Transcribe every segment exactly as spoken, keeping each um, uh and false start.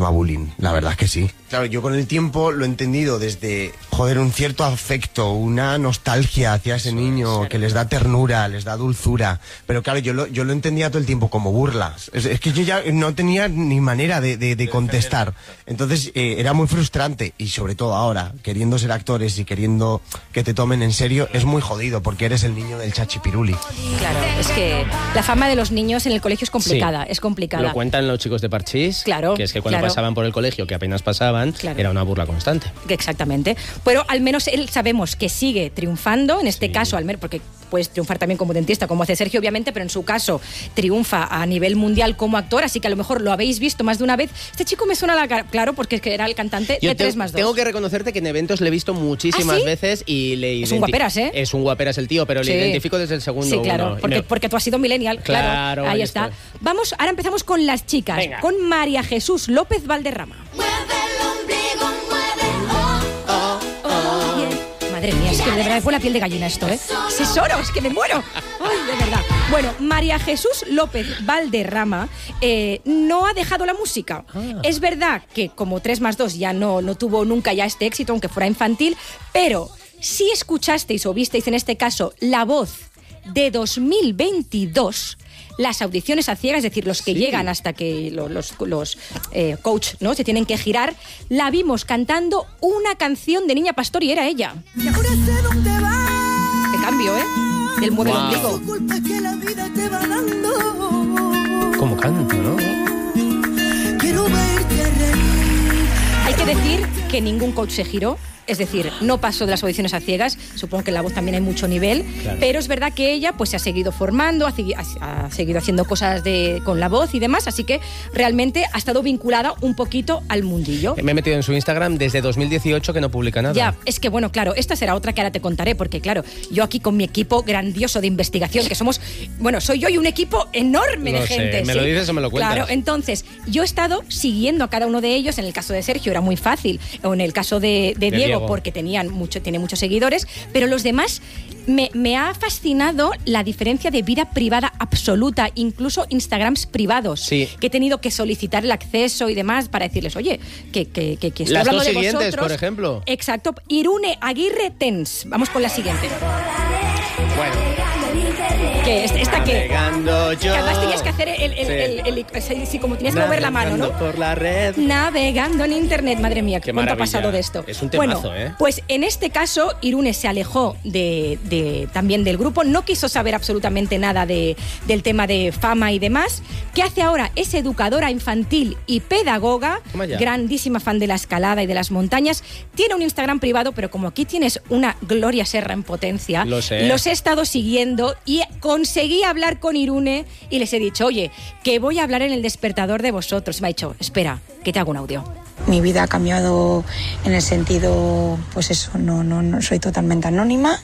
muchísimo a bullying, la verdad es que sí. Claro, yo con el tiempo lo he entendido desde, joder, un cierto afecto, una nostalgia hacia ese niño que les da ternura, les da dulzura. Pero claro, yo lo, yo lo entendía todo el tiempo como burlas. Es, es que yo ya no tenía ni manera de, de, de contestar. Entonces eh, era muy frustrante, y sobre todo ahora, queriendo ser actores y queriendo que te tomen en serio, es muy jodido porque eres el niño del chachipiruli. Claro, es que la fama de los niños en el colegio es complicada, Sí. es complicada. Lo cuentan los chicos de Parchís, Claro, que es que cuando claro. pasaban por el colegio, que apenas pasaban, Claro. era una burla constante. Exactamente. Pero al menos él sabemos que sigue triunfando, en este Sí. caso, al menos porque puedes triunfar también como dentista, como hace Sergio, obviamente, pero en su caso triunfa a nivel mundial como actor, así que a lo mejor lo habéis visto más de una vez. Este chico me suena a la cara, claro, porque es que era el cantante Yo de te- tres más dos. Tengo que reconocerte que en eventos le he visto muchísimas ¿Ah, sí? veces y le Es un identi- guaperas, ¿eh? Es un guaperas el tío, pero Sí. le identifico desde el segundo Sí, claro, uno. Y porque, me- porque tú has sido millennial, claro, Claro, ahí ahí está. estoy. Vamos, ahora empezamos con las chicas, Venga. con María Jesús López Valderrama. Madre mía, es que de verdad me fue la piel de gallina esto, ¿eh? ¡Sesoro! ¡Es que me muero! ¡Ay, de verdad! Bueno, María Jesús López Valderrama eh, no ha dejado la música. Ah. Es verdad que como tres más dos ya no, no tuvo nunca ya este éxito, aunque fuera infantil, pero si escuchasteis o visteis en este caso La Voz de dos mil veintidós, las audiciones a ciegas, es decir, los que Sí. llegan hasta que lo- los, los eh, coach, ¿no?, se tienen que girar, la vimos cantando una canción de Niña Pastor y era ella. Y ahora sé dónde vas. Qué cambio, ¿eh? Del mueve el Wow. ombligo. Tu culpa es que la vida te va dando. Como canto, ¿no? Quiero verte reír. Hay que decir que ningún coach se giró. Es decir, no pasó de las audiciones a ciegas, supongo que en La Voz también hay mucho nivel, Claro. pero es verdad que ella pues se ha seguido formando, ha, segui- ha- ha seguido haciendo cosas de, con La Voz y demás, así que realmente ha estado vinculada un poquito al mundillo. Me he metido en su Instagram desde dos mil dieciocho que no publica nada. Ya, es que bueno, claro, esta será otra que ahora te contaré, porque claro, yo aquí con mi equipo grandioso de investigación, que somos, bueno, soy yo y un equipo enorme Lo de sé, gente. ¿me ¿sí? lo dices o me lo cuentas? Claro, entonces, yo he estado siguiendo a cada uno de ellos, en el caso de Sergio era muy fácil, o en el caso de, de, De Diego, Diego. porque tenían mucho, tiene muchos seguidores, pero los demás me, me ha fascinado la diferencia de vida privada absoluta, incluso Instagrams privados, Sí. que he tenido que solicitar el acceso y demás para decirles, oye, que, que, que, que estoy Las hablando dos de siguientes, vosotros. por ejemplo. Exacto. Irune Aguirre Tens. Vamos con la siguiente. Bueno. ¿Qué? ¿Esta, esta qué? Navegando yo. Que además tenías que hacer el... el, Sí. el, el- el- sí, como tenías que mover la mano, ¿no? Navegando por la red. Navegando en internet, madre mía, Qué ¿cuánto ha maravilla. pasado de esto? Es un temazo, bueno, ¿eh? pues en este caso, Irune se alejó de, de- también del grupo, no quiso saber absolutamente nada de, del tema de fama y demás. ¿Qué hace ahora? Es educadora infantil y pedagoga, Toma ya. grandísima fan de la escalada y de las montañas. Tiene un Instagram privado, pero como aquí tienes una Gloria Serra en potencia, Lo sé. los he estado siguiendo y conseguí hablar con Irune y les he dicho, oye, que voy a hablar en el despertador de vosotros. Me ha dicho, espera, que te hago un audio. Mi vida ha cambiado en el sentido, pues eso, no, no, no soy totalmente anónima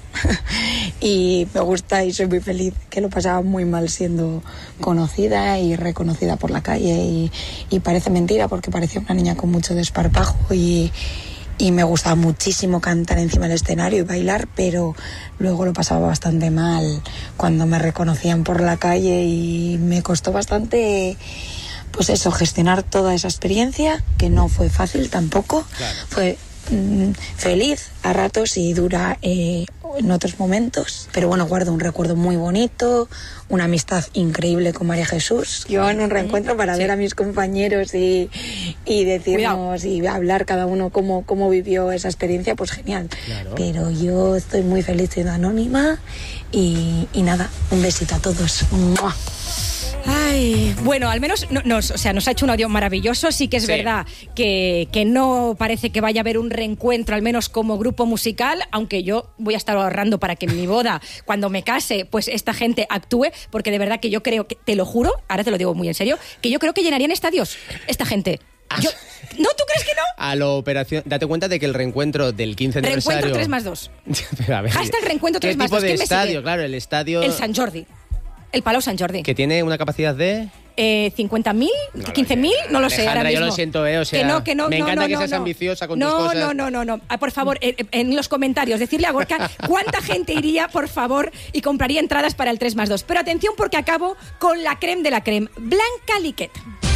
y me gusta y soy muy feliz, que lo pasaba muy mal siendo conocida y reconocida por la calle y, y parece mentira porque parecía una niña con mucho desparpajo y, y me gustaba muchísimo cantar encima del escenario y bailar, pero luego lo pasaba bastante mal cuando me reconocían por la calle y me costó bastante... Pues eso, gestionar toda esa experiencia, que no fue fácil tampoco. Claro. Fue mm, feliz a ratos y dura eh, en otros momentos. Pero bueno, guardo un recuerdo muy bonito, una amistad increíble con María Jesús. Yo en un reencuentro para Sí. ver a mis compañeros y, y decirnos y hablar cada uno cómo, cómo vivió esa experiencia, pues genial. Claro. Pero yo estoy muy feliz siendo anónima y, y nada, un besito a todos. ¡Mua! Ay, bueno, al menos no- nos, o sea, nos ha hecho un audio maravilloso. Sí que es Sí. verdad que, que no parece que vaya a haber un reencuentro, al menos como grupo musical, aunque yo voy a estar ahorrando para que en mi boda, cuando me case, pues esta gente actúe, porque de verdad que yo creo que, te lo juro, ahora te lo digo muy en serio, que yo creo que llenarían estadios esta gente. Yo, ¿no? ¿Tú crees que no? A la operación. Date cuenta de que el reencuentro del quince aniversario. Reencuentro tres más dos. Pero, a ver, Hashtag reencuentro tres más ¿Qué tipo dos? de ¿Quién me estadio? sigue? Claro, el estadio. El San Jordi. El Palau Sant Jordi. Que tiene una capacidad de. Eh, cincuenta mil, No, quince mil, no lo sé. Alejandra, Ahora yo mismo. lo siento, eh, o sea, que no, que no, me no, encanta no, que no, seas no. ambiciosa con no, tus cosas. No, no, no, no. Ah, por favor, eh, eh, en los comentarios, decirle a Gorka cuánta gente iría, por favor, y compraría entradas para el tres más dos. Pero atención porque acabo con la creme de la creme. Blanca Liquet.